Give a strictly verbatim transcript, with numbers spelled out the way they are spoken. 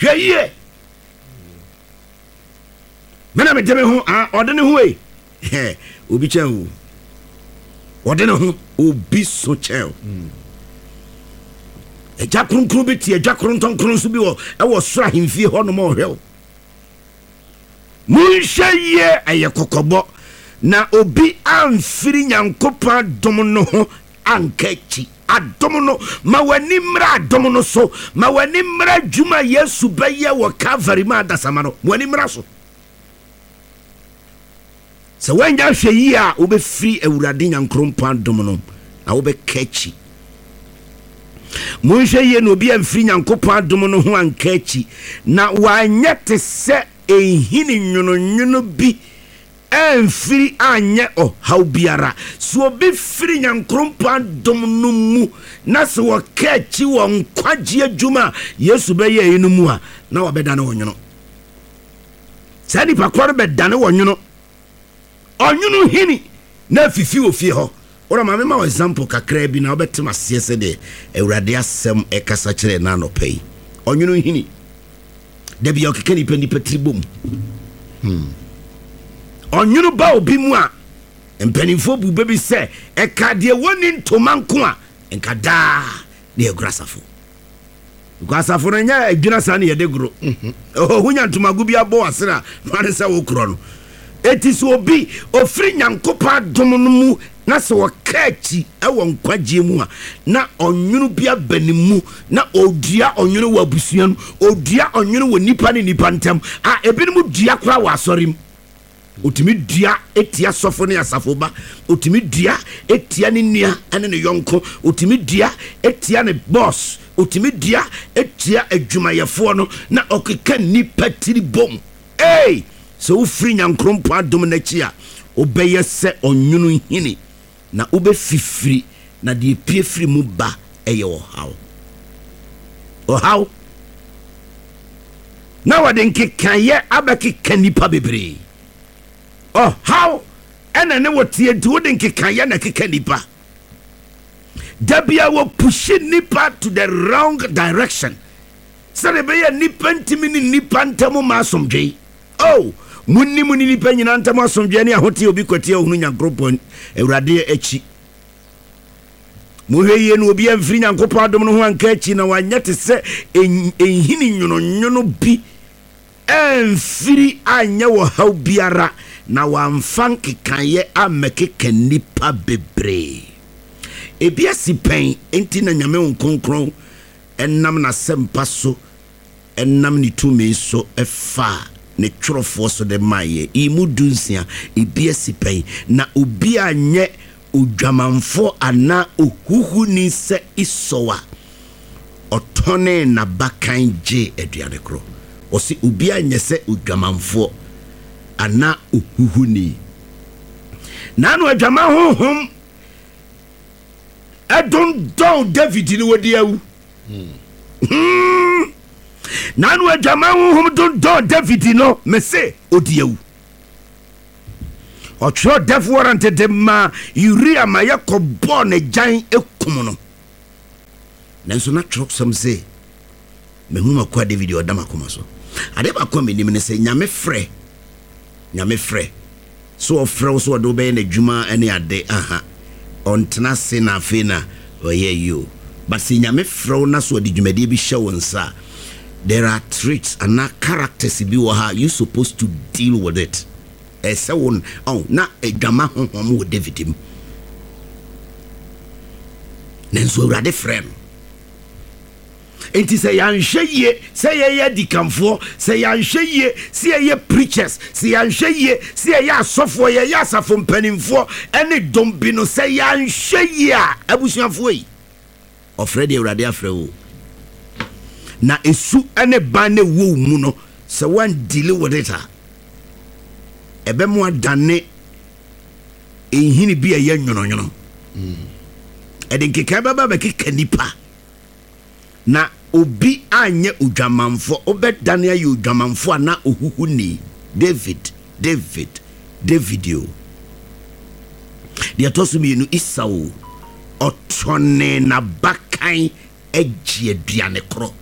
hwɛ yie mena me deme ho a ɔde ne ho e obi kyɛn o ɔde ne ho obi so kyɛn Eja kronkron bi tie eja krontonkron so bi wo e wo soro ahemfie ho no mo hwɛ munhye aye kokobo na obi amfiri nyankopɔn dom no ho ankachi adom no ma wani mra adom no so ma wani mra dwuma Yesu bɛyɛ wɔ Calvary ma adasama no wani mra so sɛ wanya hwɛ yi a wobɛfiri awurade nyankopɔn dom no na wobɛkachi munhye ye no bi amfiri nyankopɔn adom no ho ankachi na wanya te sɛ ehini nwononwono bi amfiri anya o haubiara so obi firi nyankopɔn dom no mu na se wɔkachi wɔ nkwagye adwuma Yesu bɛyɛ enu mu a na wɔbɛdane wɔnwono sɛ nipa kɔre bɛdane wɔnwono ɔnwono hini na fifi ofie hɔ ora ma me ma example kakra bi na obetem asie se de awurade asem e kasa kire na no pay onwunu hini da bia okeke ni pani patribom hmm onwunu ba obi mu a mpanimfo bu bebi se e ka de woni ntomanko a enka da na egurasafo egurasafo no nya adwuna sa na ye de guro oh hunya ntomagu bi abo asera no ne se wo kuro no etis obi ofri nyankopa dom no mu na se wakachi e won kwagye mu a na onwunu bia banimu na odua onwunu wa busua no odua onwunu wo nipa ne nipa ntam a ebinim dua kra wa asorim otimi dua etia sofo ne asafo ba otimi dua etia ne nua ene ne yonko otimi dua etia ne boss otimi dua etia adwumayefo no na okeka nipa tiri bom hey so ufri nyankrompo adom na chi a obeye se onwunu hini na ube fifiri na die pie firi mu ba eye wo haw o haw na wade nkekaye abaki kanipa bebre oh haw ena ne wotie du wode nkekaye na kekanipa dabia wo push nipa to the wrong direction sare be ya nipa ntimi ni nipa ntamu masomdwe oh munni munni nipa nyina ntamu asomdwe ne ahote obi kwatie ohunu nyankropon ewrade achi muheye no obi amfiri nyankopon adom no ho anka achi na wanyate se enhini nwononwono bi amfiri anya wo haw biara na wamfan kekaye amekeka nipa bebre ebia sipen enti na nyame nkonkron enam na sempa so enam ni tumi so efa ne trofo so de maye imu dunsia ebia sipen na obi anye odwamanfo ana ohuhu ni se isowa otone na bakan je aduane kro osi obi anye se odwamanfo ana ohuhu ni nanu adwama honhom edon don David ni wodi awu hmm nanu adwama honhom don don David no mese odi awu otro death warrant de ma Uria ma yakobo ne jan ekum no nanso na trok some say mehu makwa David odama koma so ade ba kwa menim ne se nyame frɛ nyame frɛ so ofrɛ so do be na dwuma ene ade aha ontena se na afi na oye you but se nyame frɛ na so de dwumade bi hye wonsa there are traits and characters bi wo ha you supposed to deal with it ese won oh na adwama honhom wo David m nenso urade frɛ enti se yanhwe ye se ye ye dikamfo se yanhwe ye se ye preachers se yanhwe ye se ye asofo ye ye asafo mpanimfo ene dombi no se yanhwe ye a abusuafo yi ofrede urade afrɛ wo na esu ene ban ne wo mu no se wan deal with it a ebe mo adane ehini bi aye nwononwono mm ede nkeka baba be keka nipa na obi anye odwamanfo obedane aye odwamanfo ana ohuhu ni David David Davidio dia tosu mi no Esau otone na bakan agye aduane kro